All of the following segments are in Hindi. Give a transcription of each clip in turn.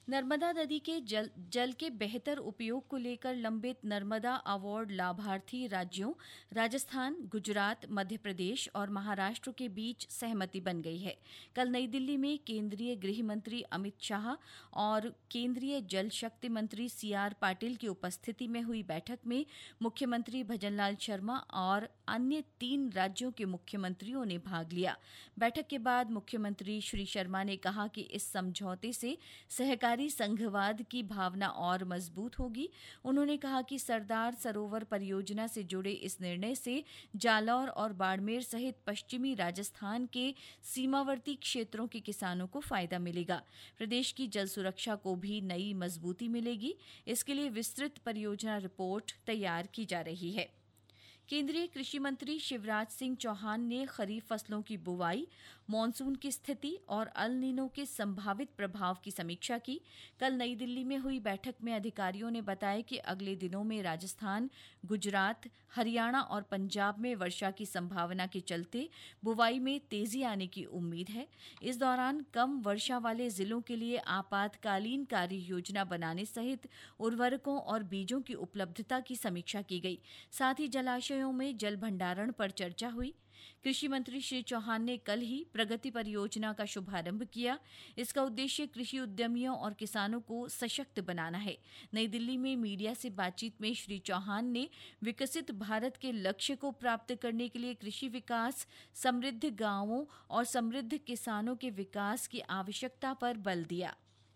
नर्मदा नदी के जल के बेहतर उपयोग को लेकर लंबित नर्मदा अवार्ड लाभार्थी राज्यों राजस्थान, गुजरात, मध्य प्रदेश और महाराष्ट्र के बीच सहमति बन गई है। कल नई दिल्ली में केंद्रीय गृह मंत्री अमित शाह और केंद्रीय जल शक्ति मंत्री सीआर पाटिल की उपस्थिति में हुई बैठक में मुख्यमंत्री भजनलाल शर्मा और अन्य 3 राज्यों के मुख्यमंत्रियों ने भाग लिया। बैठक के बाद मुख्यमंत्री श्री शर्मा ने कहा कि इस समझौते से सहकारी संघवाद की भावना और मजबूत होगी। उन्होंने कहा कि सरदार सरोवर परियोजना से जुड़े इस निर्णय से जालौर और बाड़मेर सहित पश्चिमी राजस्थान के सीमावर्ती क्षेत्रों के किसानों को फायदा मिलेगा। प्रदेश की जल सुरक्षा को भी नई मजबूती मिलेगी। इसके लिए विस्तृत परियोजना रिपोर्ट तैयार की जा रही है। केंद्रीय कृषि मंत्री शिवराज सिंह चौहान ने खरीफ फसलों की बुवाई, मानसून की स्थिति और अल नीनो के संभावित प्रभाव की समीक्षा की। कल नई दिल्ली में हुई बैठक में अधिकारियों ने बताया कि अगले दिनों में राजस्थान, गुजरात, हरियाणा और पंजाब में वर्षा की संभावना के चलते बुवाई में तेजी आने की उम्मीद है। इस दौरान कम वर्षा वाले जिलों के लिए आपातकालीन कार्य योजना बनाने सहित उर्वरकों और बीजों की उपलब्धता की समीक्षा की गई। साथ ही जलाशयों में जल भंडारण पर चर्चा हुई। कृषि मंत्री श्री चौहान ने कल ही प्रगति परियोजना का शुभारंभ किया। इसका उद्देश्य कृषि उद्यमियों और किसानों को सशक्त बनाना है। नई दिल्ली में मीडिया से बातचीत में श्री चौहान ने विकसित भारत के लक्ष्य को प्राप्त करने के लिए कृषि विकास, समृद्ध गांवों और समृद्ध किसानों के विकास की आवश्यकता पर बल दिया।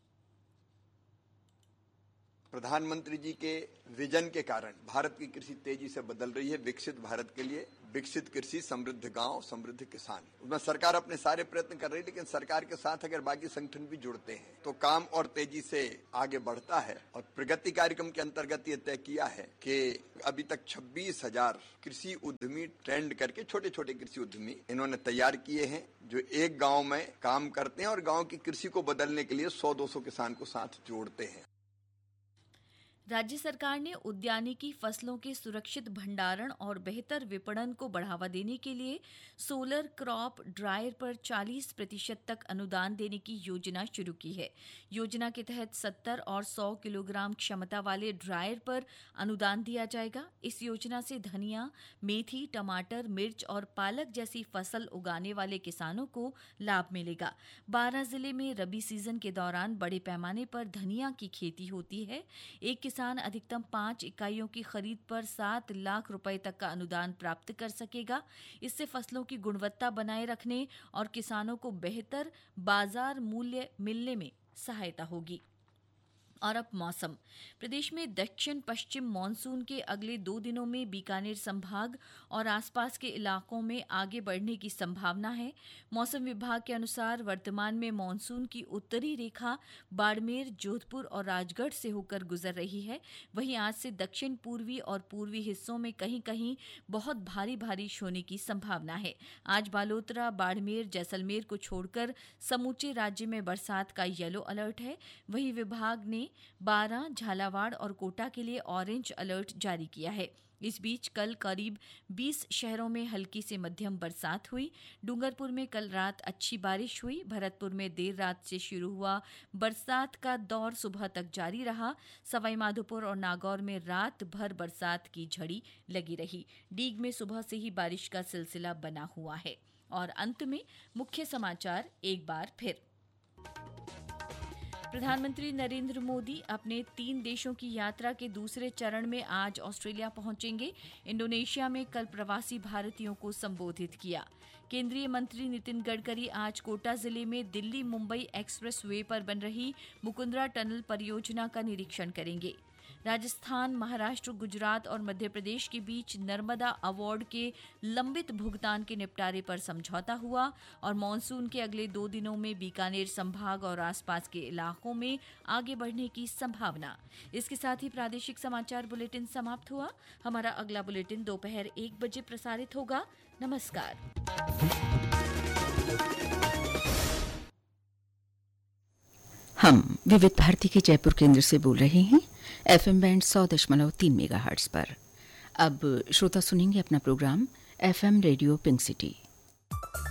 प्रधानमंत्री जी के विजन के कारण भारत की कृषि तेजी से बदल रही है। विकसित भारत के लिए विकसित कृषि, समृद्ध गांव, समृद्ध किसान, उसमें सरकार अपने सारे प्रयत्न कर रही है। लेकिन सरकार के साथ अगर बाकी संगठन भी जुड़ते हैं तो काम और तेजी से आगे बढ़ता है। और प्रगति कार्यक्रम के अंतर्गत ये तय किया है कि अभी तक 26,000 कृषि उद्यमी ट्रेंड करके छोटे छोटे कृषि उद्यमी इन्होंने तैयार किए हैं, जो एक गाँव में काम करते हैं और गाँव की कृषि को बदलने के लिए 100-200 किसान को साथ जोड़ते हैं। राज्य सरकार ने उद्यानिकी फसलों के सुरक्षित भंडारण और बेहतर विपणन को बढ़ावा देने के लिए सोलर क्रॉप ड्रायर पर 40% तक अनुदान देने की योजना शुरू की है। योजना के तहत 70 और 100 किलोग्राम क्षमता वाले ड्रायर पर अनुदान दिया जाएगा। इस योजना से धनिया, मेथी, टमाटर, मिर्च और पालक जैसी फसल उगाने वाले किसानों को लाभ मिलेगा। 12 जिले में रबी सीजन के दौरान बड़े पैमाने पर धनिया की खेती होती है। एक किसान अधिकतम 5 इकाइयों की खरीद पर 7 लाख रुपए तक का अनुदान प्राप्त कर सकेगा। इससे फसलों की गुणवत्ता बनाए रखने और किसानों को बेहतर बाजार मूल्य मिलने में सहायता होगी। और अब मौसम। प्रदेश में दक्षिण पश्चिम मानसून के अगले 2 दिनों में बीकानेर संभाग और आसपास के इलाकों में आगे बढ़ने की संभावना है। मौसम विभाग के अनुसार वर्तमान में मानसून की उत्तरी रेखा बाड़मेर, जोधपुर और राजगढ़ से होकर गुजर रही है। वहीं आज से दक्षिण पूर्वी और पूर्वी हिस्सों में कहीं कहीं बहुत भारी बारिश होने की संभावना है। आज बालोतरा, बाड़मेर, जैसलमेर को छोड़कर समूचे राज्य में बरसात का येलो अलर्ट है। वहीं विभाग ने 12, झालावाड़ और कोटा के लिए ऑरेंज अलर्ट जारी किया है। इस बीच कल करीब 20 शहरों में हल्की से मध्यम बरसात हुई। डूंगरपुर में कल रात अच्छी बारिश हुई। भरतपुर में देर रात से शुरू हुआ बरसात का दौर सुबह तक जारी रहा। सवाईमाधोपुर और नागौर में रात भर बरसात की झड़ी लगी रही। डीग में सुबह से ही बारिश का सिलसिला बना हुआ है। और अंत में मुख्य समाचार एक बार फिर। प्रधानमंत्री नरेंद्र मोदी अपने 3 देशों की यात्रा के दूसरे चरण में आज ऑस्ट्रेलिया पहुंचेंगे। इंडोनेशिया में कल प्रवासी भारतीयों को संबोधित किया। केंद्रीय मंत्री नितिन गडकरी आज कोटा जिले में दिल्ली मुंबई एक्सप्रेस वे पर बन रही मुकुंदरा टनल परियोजना का निरीक्षण करेंगे। राजस्थान, महाराष्ट्र, गुजरात और मध्य प्रदेश के बीच नर्मदा अवार्ड के लंबित भुगतान के निपटारे पर समझौता हुआ। और मानसून के अगले 2 दिनों में बीकानेर संभाग और आसपास के इलाकों में आगे बढ़ने की संभावना। इसके साथ ही प्रादेशिक समाचार बुलेटिन समाप्त हुआ। हमारा अगला बुलेटिन दोपहर 1 बजे प्रसारित होगा। नमस्कार। हम विविध भारती के जयपुर केंद्र से बोल रहे हैं, FM बैंड 100.3 मेगाहर्ट्ज पर। अब श्रोता सुनेंगे अपना programme FM radio pink city.